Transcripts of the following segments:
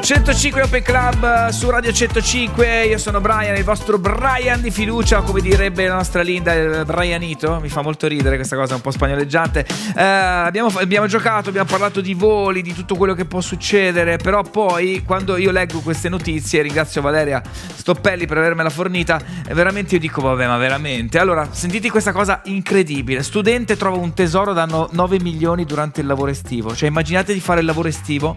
105 Open Club su Radio 105. Io sono Brian, il vostro Brian di fiducia, come direbbe la nostra Linda, il Brianito. Mi fa molto ridere questa cosa un po' spagnoleggiante. Abbiamo giocato, abbiamo parlato di voli, di tutto quello che può succedere. Però poi quando io leggo queste notizie, ringrazio Valeria Stoppelli per avermela fornita, veramente io dico vabbè, ma veramente. Allora, sentite questa cosa incredibile. Studente trova un tesoro da 9 milioni durante il lavoro estivo. Cioè immaginate di fare il lavoro estivo.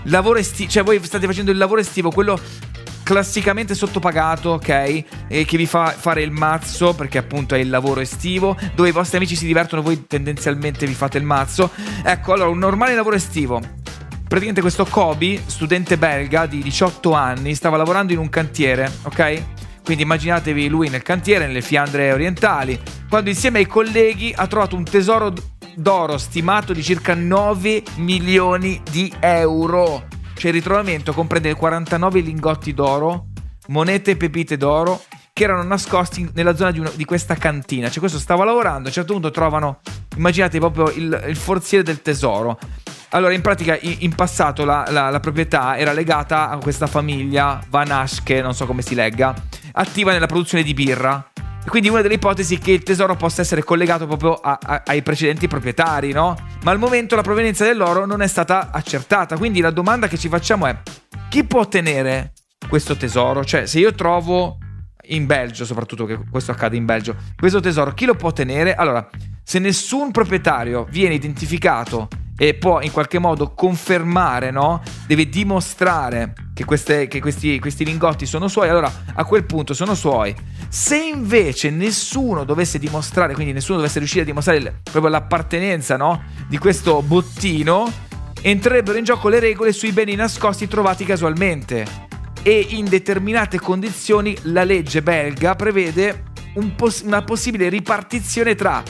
Cioè voi state facendo il lavoro estivo, quello classicamente sottopagato, ok? E che vi fa fare il mazzo, perché appunto è il lavoro estivo, dove i vostri amici si divertono, voi tendenzialmente vi fate il mazzo. Ecco, allora un normale lavoro estivo. Praticamente questo Kobe, studente belga di 18 anni, stava lavorando in un cantiere, ok? Quindi immaginatevi lui nel cantiere, nelle Fiandre orientali, quando insieme ai colleghi ha trovato un tesoro d'oro stimato di circa 9 milioni di euro. Cioè il ritrovamento comprende 49 lingotti d'oro, monete e pepite d'oro che erano nascosti nella zona di questa cantina. Cioè questo stava lavorando, a un certo punto trovano, immaginate proprio il forziere del tesoro. Allora in pratica in passato la proprietà era legata a questa famiglia Van Aschke, non so come si legga, attiva nella produzione di birra. Quindi una delle ipotesi è che il tesoro possa essere collegato proprio ai precedenti proprietari, no? Ma al momento la provenienza dell'oro non è stata accertata. Quindi la domanda che ci facciamo è: chi può tenere questo tesoro? Cioè se io trovo in Belgio, soprattutto che questo accade in Belgio, questo tesoro, chi lo può tenere? Allora, se nessun proprietario viene identificato e può in qualche modo confermare, no? Deve dimostrare che questi lingotti sono suoi, allora a quel punto sono suoi. Se invece nessuno dovesse dimostrare, quindi nessuno dovesse riuscire a dimostrare proprio l'appartenenza, no? Di questo bottino, entrerebbero in gioco le regole sui beni nascosti trovati casualmente. E in determinate condizioni la legge belga prevede una possibile ripartizione tra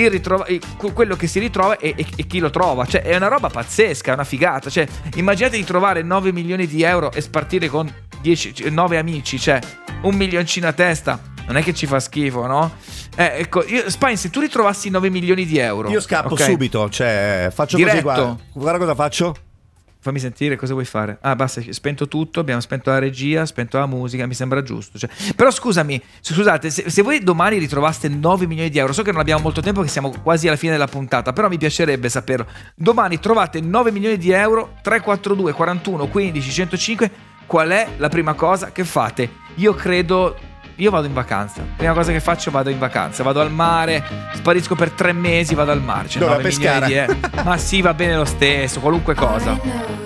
quello che si ritrova e chi lo trova. Cioè è una roba pazzesca, è una figata. Cioè immaginate di trovare 9 milioni di euro e spartire con 9 amici, cioè 1 milioncino a testa. Non è che ci fa schifo, no? Ecco, Spine, se tu ritrovassi 9 milioni di euro, io scappo, okay, subito, cioè faccio diretto. Così, guarda cosa faccio. Fammi sentire cosa vuoi fare. Ah, basta, spento tutto, abbiamo spento la regia, spento la musica, mi sembra giusto. Cioè, però scusate, se voi domani ritrovaste 9 milioni di euro, so che non abbiamo molto tempo, che siamo quasi alla fine della puntata, però mi piacerebbe saperlo. Domani trovate 9 milioni di euro, 342 41 15 105, qual è la prima cosa che fate? Io vado in vacanza. Prima cosa che faccio, vado in vacanza. Vado al mare, sparisco per 3 mesi, vado al mare. Cioè, 9 milioni di euro. Ma sì, va bene lo stesso, qualunque cosa.